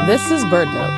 This is BirdNote.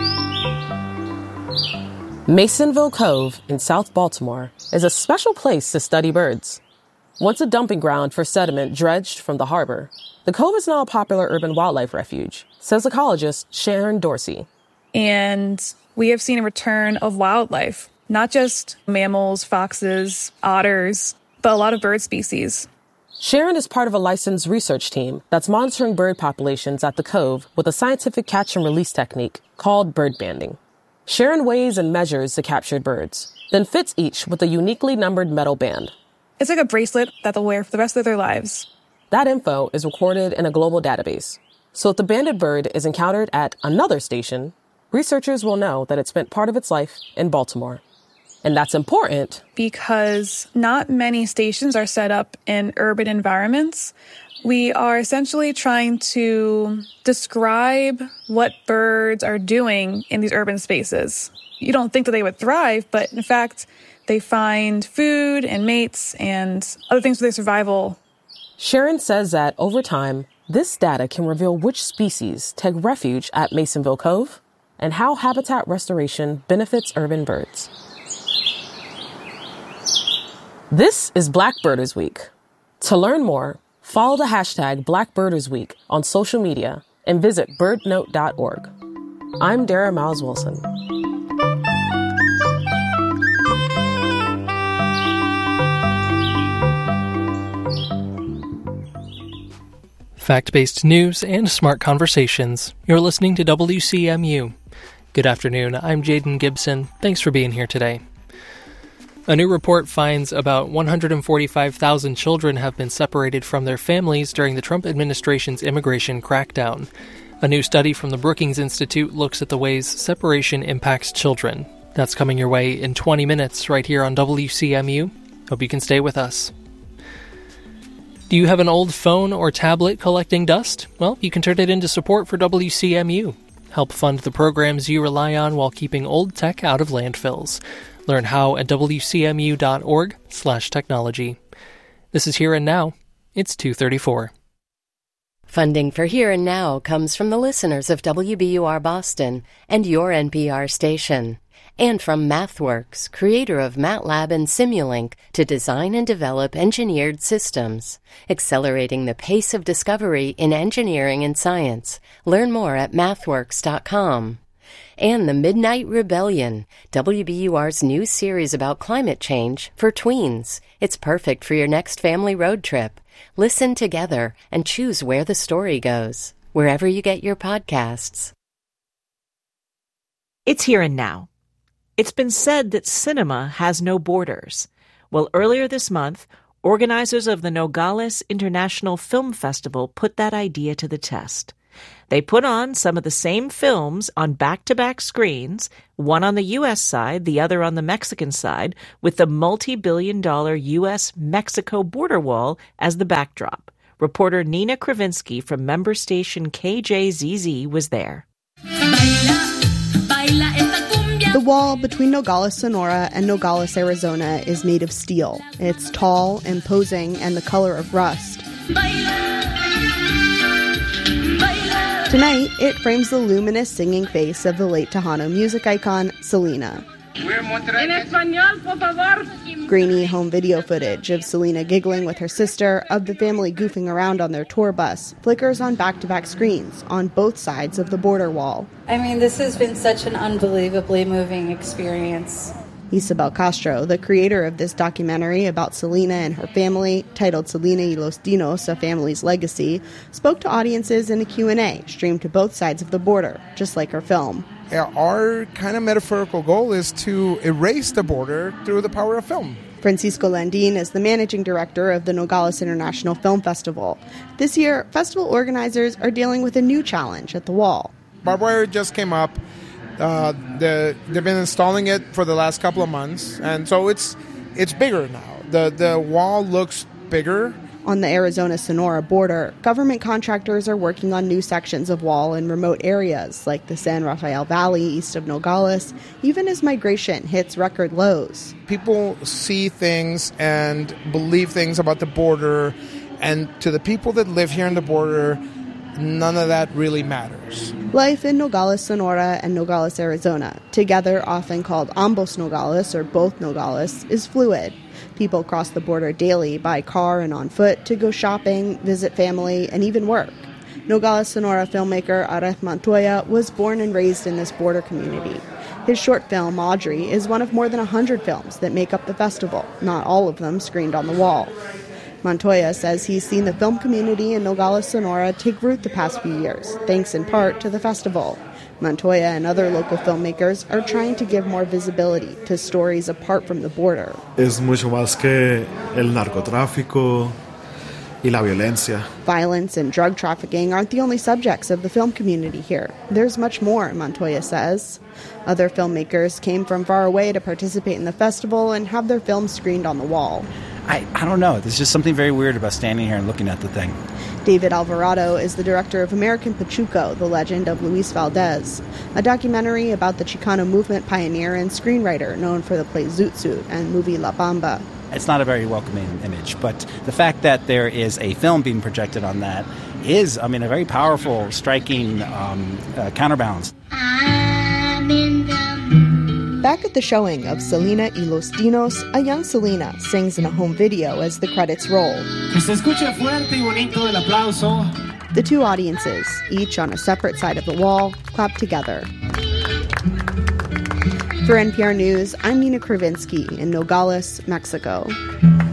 Masonville Cove in South Baltimore is a special place to study birds. Once a dumping ground for sediment dredged from the harbor, the cove is now a popular urban wildlife refuge, says ecologist Sharon Dorsey. And we have seen a return of wildlife, not just mammals, foxes, otters, but a lot of bird species. Sharon is part of a licensed research team that's monitoring bird populations at the cove with a scientific catch and release technique called bird banding. Sharon weighs and measures the captured birds, then fits each with a uniquely numbered metal band. It's like a bracelet that they'll wear for the rest of their lives. That info is recorded in a global database. So if the banded bird is encountered at another station, researchers will know that it spent part of its life in Baltimore. And that's important because not many stations are set up in urban environments. We are essentially trying to describe what birds are doing in these urban spaces. You don't think that they would thrive, but in fact, they find food and mates and other things for their survival. Sharon says that over time, this data can reveal which species take refuge at Masonville Cove and how habitat restoration benefits urban birds. This is Black Birders Week. To learn more, follow the hashtag Black Birders Week on social media and visit birdnote.org. I'm Dara Miles Wilson. Fact-based news and smart conversations. You're listening to WCMU. Good afternoon, I'm Jaden Gibson. Thanks for being here today. A new report finds about 145,000 children have been separated from their families during the Trump administration's immigration crackdown. A new study from the Brookings Institute looks at the ways separation impacts children. That's coming your way in 20 minutes right here on WCMU. Hope you can stay with us. Do you have an old phone or tablet collecting dust? Well, you can turn it into support for WCMU. Help fund the programs you rely on while keeping old tech out of landfills. Learn how at wcmu.org/technology. This is Here and Now. It's 2:34. Funding for Here and Now comes from the listeners of WBUR Boston and your NPR station. And from MathWorks, creator of MATLAB and Simulink, to design and develop engineered systems, accelerating the pace of discovery in engineering and science. Learn more at mathworks.com. And The Midnight Rebellion, WBUR's new series about climate change for tweens. It's perfect for your next family road trip. Listen together and choose where the story goes, wherever you get your podcasts. It's Here and Now. It's been said that cinema has no borders. Well, earlier this month, organizers of the Nogales International Film Festival put that idea to the test. They put on some of the same films on back-to-back screens, one on the U.S. side, the other on the Mexican side, with the multi-billion-dollar U.S.-Mexico border wall as the backdrop. Reporter Nina Kravinsky from member station KJZZ was there. The wall between Nogales, Sonora and Nogales, Arizona is made of steel. It's tall, imposing, and the color of rust. Tonight, it frames the luminous singing face of the late Tejano music icon, Selena. Grainy home video footage of Selena giggling with her sister, of the family goofing around on their tour bus, flickers on back-to-back screens on both sides of the border wall. I mean, this has been such an unbelievably moving experience. Isabel Castro, the creator of this documentary about Selena and her family, titled Selena y los Dinos, A Family's Legacy, spoke to audiences in a Q&A streamed to both sides of the border, just like her film. Our kind of metaphorical goal is to erase the border through the power of film. Francisco Landin is the managing director of the Nogales International Film Festival. This year, festival organizers are dealing with a new challenge at the wall. Barbed wire just came up. They've been installing it for the last couple of months, and so it's bigger now. The wall looks bigger. On the Arizona-Sonora border, government contractors are working on new sections of wall in remote areas, like the San Rafael Valley east of Nogales, even as migration hits record lows. People see things and believe things about the border, and to the people that live here on the border, none of that really matters. Life in Nogales, Sonora and Nogales, Arizona, together often called Ambos Nogales or both Nogales, is fluid. People cross the border daily by car and on foot to go shopping, visit family, and even work. Nogales, Sonora filmmaker Areth Montoya was born and raised in this border community. His short film, Audrey, is one of more than 100 films that make up the festival, not all of them screened on the wall. Montoya says he's seen the film community in Nogales, Sonora take root the past few years, thanks in part to the festival. Montoya and other local filmmakers are trying to give more visibility to stories apart from the border. Es mucho más que el narcotráfico y la violencia. Violence and drug trafficking aren't the only subjects of the film community here. There's much more, Montoya says. Other filmmakers came from far away to participate in the festival and have their films screened on the wall. I don't know. There's just something very weird about standing here and looking at the thing. David Alvarado is the director of American Pachuco, The Legend of Luis Valdez, a documentary about the Chicano movement pioneer and screenwriter known for the play Zoot Suit and movie La Bamba. It's not a very welcoming image, but the fact that there is a film being projected on that is, a very powerful, striking counterbalance. Back at the showing of Selena y Los Dinos, a young Selena sings in a home video as the credits roll. Que se escuche fuerte y bonito el aplauso. The two audiences, each on a separate side of the wall, clap together. For NPR News, I'm Nina Kravinsky in Nogales, Mexico.